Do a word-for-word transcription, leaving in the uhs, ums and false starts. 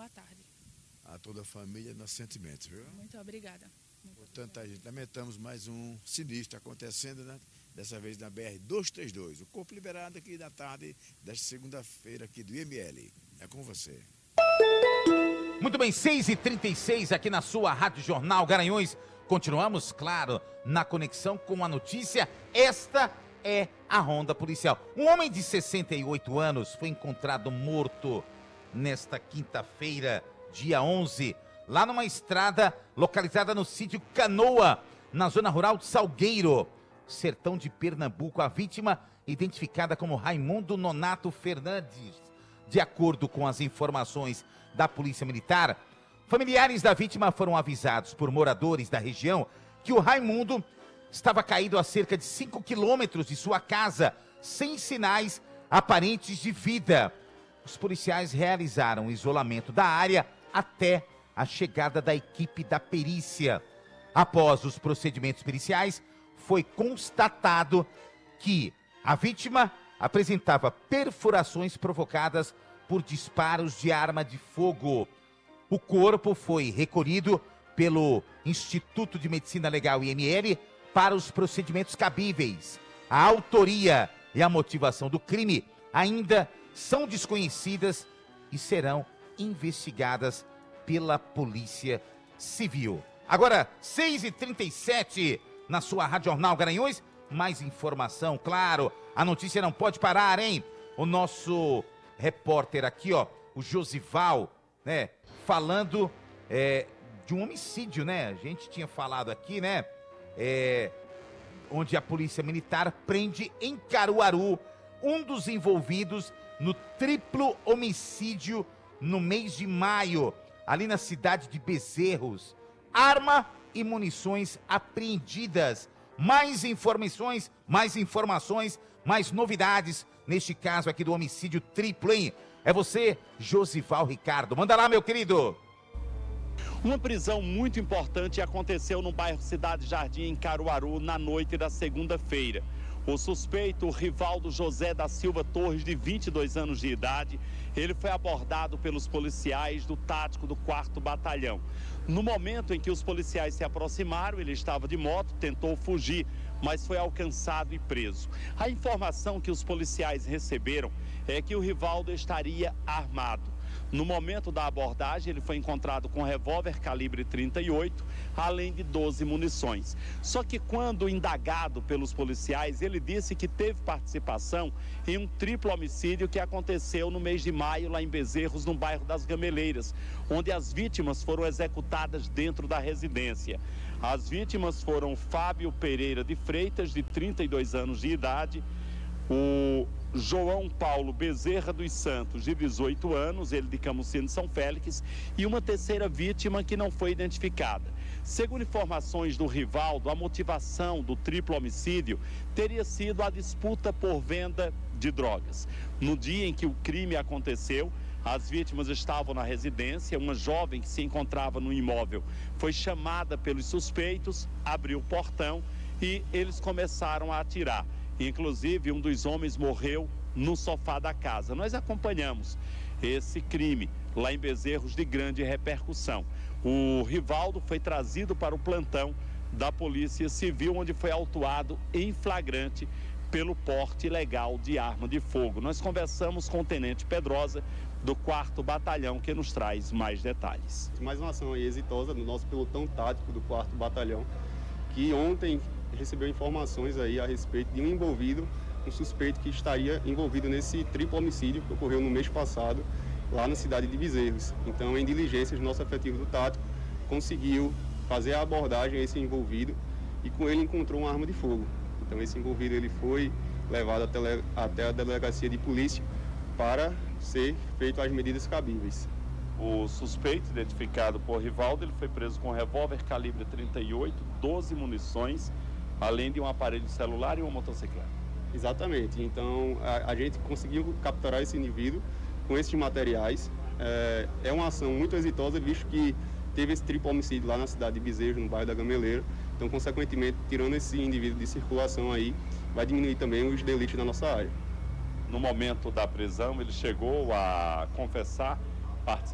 boa tarde. A toda a família, nossos sentimentos, viu? Muito obrigada. Muito Portanto, obrigada. a gente lamentamos mais um sinistro acontecendo, né? Dessa vez na B R duzentos e trinta e dois. O corpo liberado aqui da tarde desta segunda-feira aqui do I M L. É com você. Muito bem, seis e trinta e seis aqui na sua Rádio Jornal Garanhuns. Continuamos, claro, na conexão com a notícia. Esta é a ronda policial. Um homem de sessenta e oito anos foi encontrado morto nesta quinta-feira, dia onze, lá numa estrada localizada no sítio Canoa, na zona rural de Salgueiro, sertão de Pernambuco. A vítima, identificada como Raimundo Nonato Fernandes. De acordo com as informações da Polícia Militar, familiares da vítima foram avisados por moradores da região que o Raimundo estava caído a cerca de cinco quilômetros de sua casa, sem sinais aparentes de vida. Os policiais realizaram o isolamento da área até a chegada da equipe da perícia. Após os procedimentos periciais, foi constatado que a vítima apresentava perfurações provocadas por disparos de arma de fogo. O corpo foi recolhido pelo Instituto de Medicina Legal I M L para os procedimentos cabíveis. A autoria e a motivação do crime ainda são desconhecidas e serão investigadas pela Polícia Civil. Agora, seis e trinta e sete, na sua Rádio Jornal Garanhuns. Mais informação, claro, a notícia não pode parar, hein? O nosso repórter aqui, ó, o Josival, né, falando é, de um homicídio, né? A gente tinha falado aqui, né, é, onde a Polícia Militar prende em Caruaru um dos envolvidos no triplo homicídio no mês de maio, ali na cidade de Bezerros. Arma e munições apreendidas. Mais informações, mais informações, mais novidades neste caso aqui do homicídio triplo, hein? É você, Josival Ricardo. Manda lá, meu querido. Uma prisão muito importante aconteceu no bairro Cidade Jardim, em Caruaru, na noite da segunda-feira. O suspeito, o Rivaldo José da Silva Torres, de vinte e dois anos de idade, ele foi abordado pelos policiais do tático do quarto Batalhão. No momento em que os policiais se aproximaram, ele estava de moto, tentou fugir, mas foi alcançado e preso. A informação que os policiais receberam é que o Rivaldo estaria armado. No momento da abordagem, ele foi encontrado com um revólver calibre trinta e oito, além de doze munições. Só que quando indagado pelos policiais, ele disse que teve participação em um triplo homicídio que aconteceu no mês de maio, lá em Bezerros, no bairro das Gameleiras, onde as vítimas foram executadas dentro da residência. As vítimas foram Fábio Pereira de Freitas, de trinta e dois anos de idade, o João Paulo Bezerra dos Santos, de dezoito anos, ele de Camucino São Félix, e uma terceira vítima que não foi identificada. Segundo informações do Rivaldo, a motivação do triplo homicídio teria sido a disputa por venda de drogas. No dia em que o crime aconteceu, as vítimas estavam na residência, uma jovem que se encontrava no imóvel foi chamada pelos suspeitos, abriu o portão e eles começaram a atirar. Inclusive, um dos homens morreu no sofá da casa. Nós acompanhamos esse crime lá em Bezerros, de grande repercussão. O Rivaldo foi trazido para o plantão da Polícia Civil, onde foi autuado em flagrante pelo porte ilegal de arma de fogo. Nós conversamos com o Tenente Pedrosa, do quarto Batalhão, que nos traz mais detalhes. Mais uma ação aí exitosa do nosso pelotão tático do quarto Batalhão, que ontem recebeu informações aí a respeito de um envolvido, um suspeito que estaria envolvido nesse triplo homicídio que ocorreu no mês passado, lá na cidade de Bezerros. Então, em diligências, nosso efetivo do tático conseguiu fazer a abordagem a esse envolvido e com ele encontrou uma arma de fogo. Então, esse envolvido ele foi levado até, até a delegacia de polícia para ser feito as medidas cabíveis. O suspeito, identificado por Rivaldo, ele foi preso com um revólver calibre trinta e oito, doze munições, além de um aparelho celular e uma motocicleta. Exatamente. Então, a, a gente conseguiu capturar esse indivíduo com esses materiais. É, é uma ação muito exitosa, visto que teve esse triplo homicídio lá na cidade de Bezerros, no bairro da Gameleira. Então, consequentemente, tirando esse indivíduo de circulação aí, vai diminuir também os delitos na nossa área. No momento da prisão, ele chegou a confessar participação